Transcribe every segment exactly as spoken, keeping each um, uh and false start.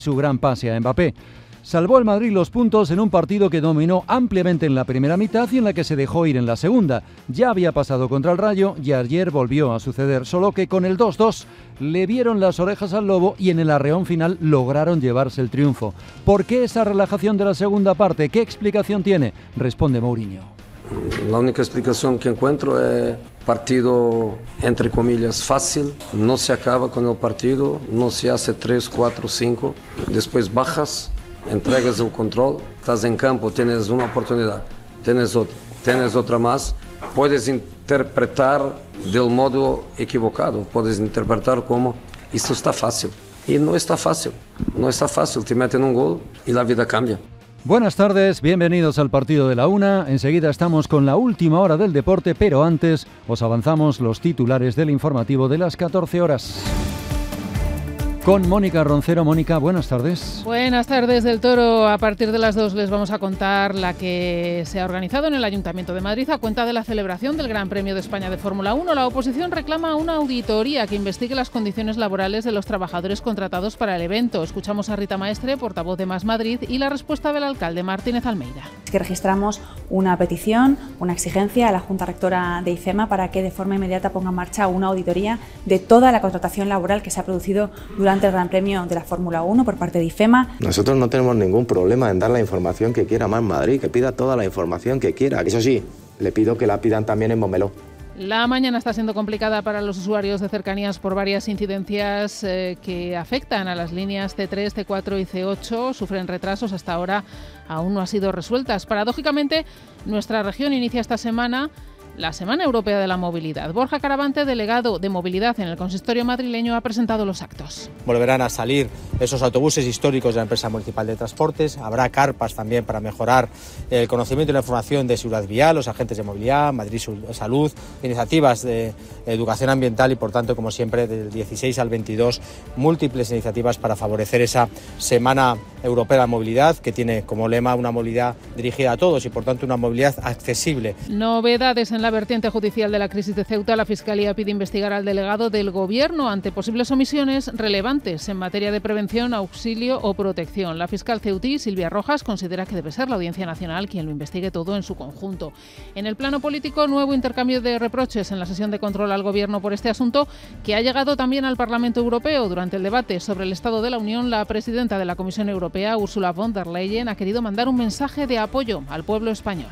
su gran pase a Mbappé. Salvó el Madrid los puntos en un partido que dominó ampliamente en la primera mitad y en la que se dejó ir en la segunda. Ya había pasado contra el Rayo y ayer volvió a suceder, solo que con el dos dos le vieron las orejas al lobo y en el arreón final lograron llevarse el triunfo. ¿Por qué esa relajación de la segunda parte? ¿Qué explicación tiene? Responde Mourinho. La única explicación que encuentro es partido, entre comillas, fácil. No se acaba con el partido, no se hace tres, cuatro, cinco, después bajas, entregas el control, estás en campo, tienes una oportunidad, tienes otra, tienes otra más, puedes interpretar del modo equivocado, puedes interpretar como esto está fácil. Y no está fácil, no está fácil, te meten un gol y la vida cambia. Buenas tardes, bienvenidos al partido de la una. Enseguida estamos con la última hora del deporte, pero antes os avanzamos los titulares del informativo de las catorce horas. Con Mónica Roncero. Mónica, buenas tardes. Buenas tardes del Toro. A partir de las dos les vamos a contar la que se ha organizado en el Ayuntamiento de Madrid a cuenta de la celebración del Gran Premio de España de Fórmula uno. La oposición reclama una auditoría que investigue las condiciones laborales de los trabajadores contratados para el evento. Escuchamos a Rita Maestre, portavoz de Más Madrid, y la respuesta del alcalde Martínez Almeida. Es que registramos una petición, una exigencia a la Junta Rectora de IFEMA para que de forma inmediata ponga en marcha una auditoría de toda la contratación laboral que se ha producido durante Durante el Gran Premio de la Fórmula uno por parte de IFEMA. Nosotros no tenemos ningún problema en dar la información que quiera Más Madrid, que pida toda la información que quiera. Eso sí, le pido que la pidan también en Montmeló. La mañana está siendo complicada para los usuarios de cercanías por varias incidencias eh, que afectan a las líneas ce tres, ce cuatro y ce ocho. Sufren retrasos, hasta ahora aún no han sido resueltas. Paradójicamente, nuestra región inicia esta semana la Semana Europea de la Movilidad. Borja Caravante, delegado de Movilidad en el Consistorio madrileño, ha presentado los actos. Volverán a salir esos autobuses históricos de la empresa municipal de transportes. Habrá carpas también para mejorar el conocimiento y la información de seguridad vial, los agentes de movilidad, Madrid Salud, iniciativas de educación ambiental y, por tanto, como siempre, del dieciséis al veintidós, múltiples iniciativas para favorecer esa Semana Europea de la Movilidad, que tiene como lema una movilidad dirigida a todos y, por tanto, una movilidad accesible. Novedades en la vertiente judicial de la crisis de Ceuta. La Fiscalía pide investigar al delegado del Gobierno ante posibles omisiones relevantes en materia de prevención, auxilio o protección. La fiscal ceutí, Silvia Rojas, considera que debe ser la Audiencia Nacional quien lo investigue todo en su conjunto. En el plano político, nuevo intercambio de reproches en la sesión de control al Gobierno por este asunto, que ha llegado también al Parlamento Europeo. Durante el debate sobre el Estado de la Unión, la presidenta de la Comisión Europea, Ursula von der Leyen, ha querido mandar un mensaje de apoyo al pueblo español.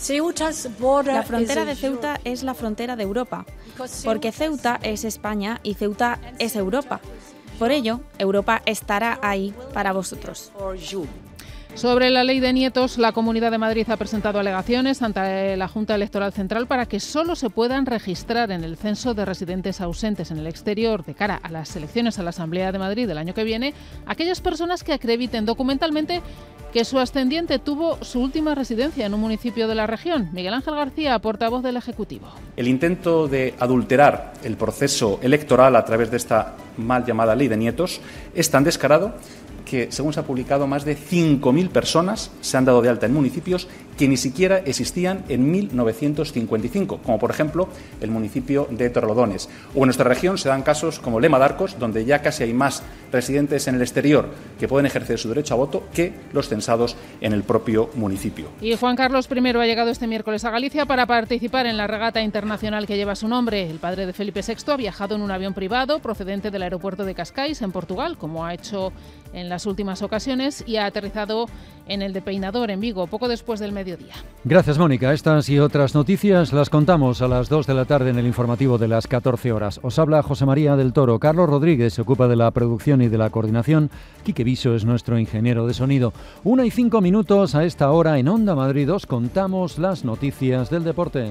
La frontera de Ceuta es la frontera de Europa, porque Ceuta es España y Ceuta es Europa. Por ello, Europa estará ahí para vosotros. Sobre la ley de nietos, la Comunidad de Madrid ha presentado alegaciones ante la Junta Electoral Central para que solo se puedan registrar en el censo de residentes ausentes en el exterior de cara a las elecciones a la Asamblea de Madrid del año que viene aquellas personas que acrediten documentalmente que su ascendiente tuvo su última residencia en un municipio de la región. Miguel Ángel García, portavoz del Ejecutivo. El intento de adulterar el proceso electoral a través de esta mal llamada ley de nietos es tan descarado que, según se ha publicado, más de cinco mil personas se han dado de alta en municipios que ni siquiera existían en mil novecientos cincuenta y cinco, como por ejemplo el municipio de Torrelodones. O en nuestra región se dan casos como Lema de Arcos, donde ya casi hay más residentes en el exterior que pueden ejercer su derecho a voto que los censados en el propio municipio. Y Juan Carlos primero ha llegado este miércoles a Galicia para participar en la regata internacional que lleva su nombre. El padre de Felipe sexto ha viajado en un avión privado procedente del aeropuerto de Cascais, en Portugal, como ha hecho en las últimas ocasiones, y ha aterrizado en el de Peinador, en Vigo, poco después del mediodía. Gracias, Mónica. Estas y otras noticias las contamos a las dos de la tarde en el informativo de las catorce horas. Os habla José María del Toro. Carlos Rodríguez se ocupa de la producción y de la coordinación. Quique Viso es nuestro ingeniero de sonido. Una y cinco minutos a esta hora en Onda Madrid os contamos las noticias del deporte.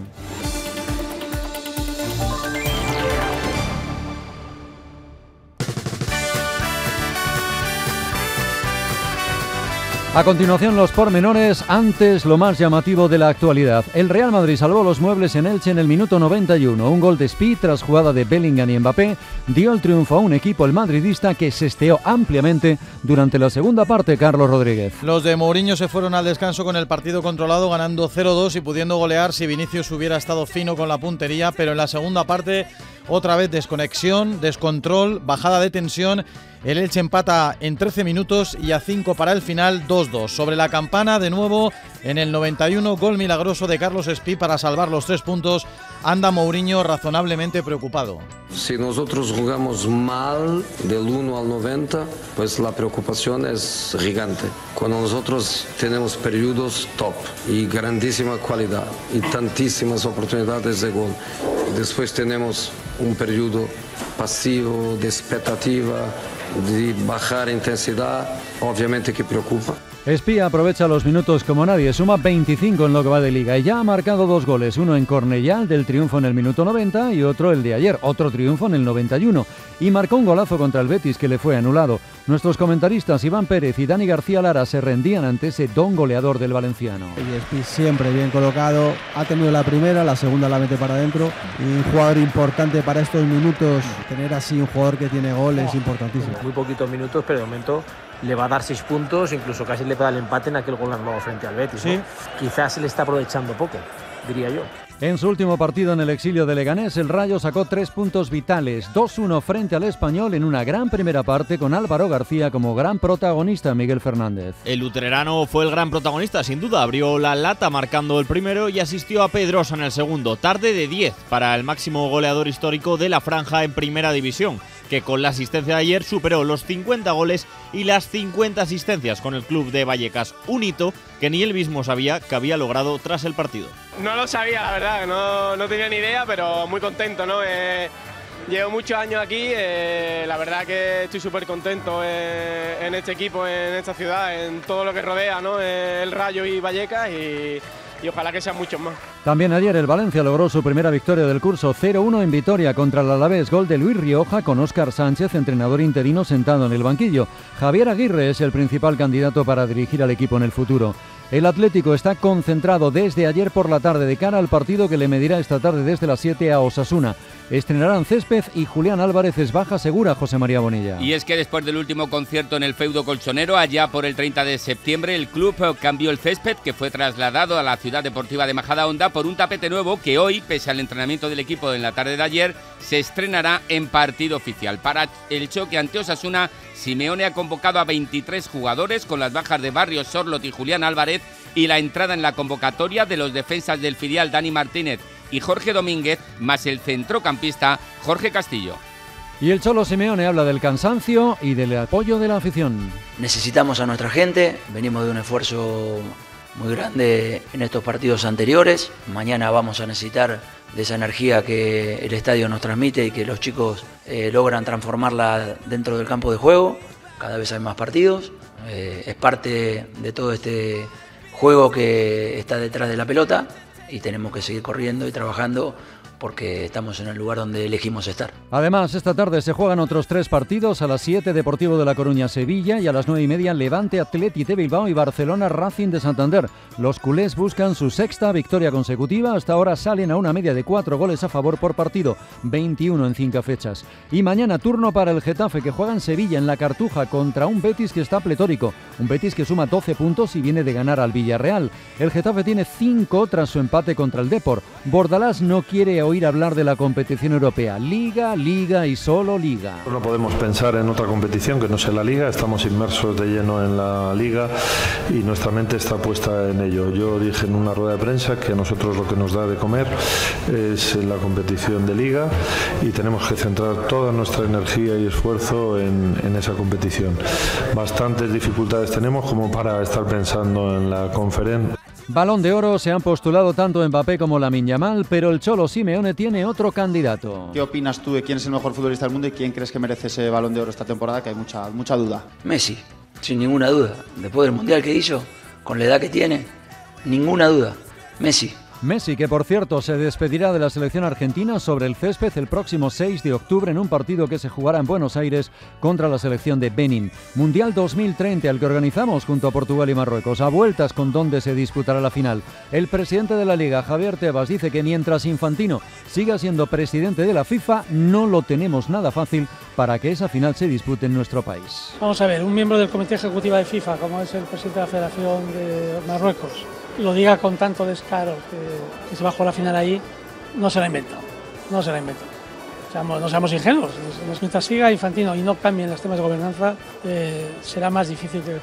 A continuación los pormenores, antes lo más llamativo de la actualidad. El Real Madrid salvó los muebles en Elche en el minuto noventa y uno. Un gol de Speed tras jugada de Bellingham y Mbappé dio el triunfo a un equipo, el madridista, que sesteó ampliamente durante la segunda parte. Carlos Rodríguez. Los de Mourinho se fueron al descanso con el partido controlado, ganando cero dos y pudiendo golear si Vinicius hubiera estado fino con la puntería, pero en la segunda parte otra vez desconexión, descontrol, bajada de tensión El Elche empata en trece minutos y a cinco para el final, dos dos. Sobre la campana, de nuevo, en el noventa y uno, gol milagroso de Carlos Espí para salvar los tres puntos. Anda Mourinho razonablemente preocupado. Si nosotros jugamos mal del uno al noventa, pues la preocupación es gigante. Cuando nosotros tenemos periodos top y grandísima calidad y tantísimas oportunidades de gol, después tenemos un periodo pasivo, de expectativa, de bajar intensidad, obviamente que preocupa. Espía aprovecha los minutos como nadie, suma veinticinco en lo que va de Liga y ya ha marcado dos goles, uno en Cornellá del triunfo en el minuto noventa y otro el de ayer, otro triunfo en el noventa y uno, y marcó un golazo contra el Betis que le fue anulado. Nuestros comentaristas Iván Pérez y Dani García Lara se rendían ante ese don goleador del valenciano. Y Espí siempre bien colocado, ha tenido la primera, la segunda la mete para adentro, y un jugador importante para estos minutos, tener así un jugador que tiene gol es importantísimo. Muy poquitos minutos, pero de momento le va a dar seis puntos, incluso casi le pega el empate en aquel gol anulado frente al Betis, ¿no? ¿Sí? Quizás se le está aprovechando poco, diría yo. En su último partido en el exilio de Leganés, el Rayo sacó tres puntos vitales, dos uno frente al Español en una gran primera parte con Álvaro García como gran protagonista, Miguel Fernández. El luterano fue el gran protagonista, sin duda, abrió la lata marcando el primero y asistió a Pedrosa en el segundo, tarde de diez para el máximo goleador histórico de la franja en Primera División, que con la asistencia de ayer superó los cincuenta goles y las cincuenta asistencias con el club de Vallecas, un hito que ni él mismo sabía que había logrado tras el partido. No lo sabía, la verdad, no, no tenía ni idea, pero muy contento, ¿no? Eh, llevo muchos años aquí, eh, la verdad que estoy súper contento eh, en este equipo, en esta ciudad, en todo lo que rodea, ¿no? Eh, el Rayo y Vallecas y... y ojalá que sean muchos más. También ayer el Valencia logró su primera victoria del curso, cero uno en Vitoria contra el Alavés, gol de Luis Rioja con Óscar Sánchez, entrenador interino sentado en el banquillo. Javier Aguirre es el principal candidato para dirigir al equipo en el futuro. El Atlético está concentrado desde ayer por la tarde de cara al partido que le medirá esta tarde desde las siete a Osasuna. Estrenarán césped y Julián Álvarez es baja segura, José María Bonilla. Y es que después del último concierto en el feudo colchonero, allá por el treinta de septiembre, el club cambió el césped que fue trasladado a la ciudad deportiva de Majadahonda por un tapete nuevo que hoy, pese al entrenamiento del equipo en la tarde de ayer, se estrenará en partido oficial. Para el choque ante Osasuna, Simeone ha convocado a veintitrés jugadores con las bajas de Barrios, Sorlot y Julián Álvarez y la entrada en la convocatoria de los defensas del filial Dani Martínez y Jorge Domínguez, más el centrocampista Jorge Castillo. Y el Cholo Simeone habla del cansancio y del apoyo de la afición. Necesitamos a nuestra gente, venimos de un esfuerzo muy grande en estos partidos anteriores. Mañana vamos a necesitar de esa energía que el estadio nos transmite y que los chicos eh, logran transformarla dentro del campo de juego. Cada vez hay más partidos, eh, es parte de todo este juego que está detrás de la pelota y tenemos que seguir corriendo y trabajando porque estamos en el lugar donde elegimos estar. Además, esta tarde se juegan otros tres partidos. A las siete, Deportivo de La Coruña, Sevilla, y a las nueve y media, Levante, Athletic de Bilbao y Barcelona, Racing de Santander. Los culés buscan su sexta victoria consecutiva. Hasta ahora salen a una media de cuatro goles a favor por partido, veintiuno en cinco fechas. Y mañana turno para el Getafe, que juega en Sevilla, en la Cartuja, contra un Betis que está pletórico. Un Betis que suma doce puntos y viene de ganar al Villarreal. El Getafe tiene cinco tras su empate contra el Depor. Bordalás no quiere oír hablar de la competición europea. Liga, Liga y solo Liga. No podemos pensar en otra competición que no sea la Liga. Estamos inmersos de lleno en la Liga y nuestra mente está puesta en ello. Yo dije en una rueda de prensa que a nosotros lo que nos da de comer es la competición de Liga y tenemos que centrar toda nuestra energía y esfuerzo en, en esa competición. Bastantes dificultades tenemos como para estar pensando en la conferencia. Balón de Oro se han postulado tanto Mbappé como Lamine Yamal, pero el Cholo Simeone tiene otro candidato. ¿Qué opinas tú de quién es el mejor futbolista del mundo y quién crees que merece ese Balón de Oro esta temporada? Que hay mucha, mucha duda. Messi, sin ninguna duda. Después del Mundial que hizo, con la edad que tiene, ninguna duda. Messi. Messi, que por cierto se despedirá de la selección argentina sobre el césped el próximo seis de octubre en un partido que se jugará en Buenos Aires contra la selección de Benín. Mundial dos mil treinta, al que organizamos junto a Portugal y Marruecos, a vueltas con donde se disputará la final. El presidente de la Liga, Javier Tebas, dice que mientras Infantino siga siendo presidente de la FIFA, no lo tenemos nada fácil para que esa final se dispute en nuestro país. Vamos a ver, un miembro del Comité Ejecutivo de FIFA, como es el presidente de la Federación de Marruecos, lo diga con tanto descaro que, que se va a jugar la final ahí, no se la inventó, no se la inventó. seamos, no seamos ingenuos. Mientras siga Infantino y no cambien los temas de gobernanza, eh, será más difícil que